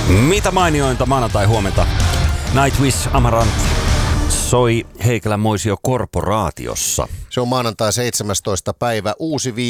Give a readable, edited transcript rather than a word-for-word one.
Mitä mainiointa maanantai-huomenta. Nightwish Amarant soi Heikelän Moisio Korporaatiossa. Se on maanantai 17. päivä. Uusi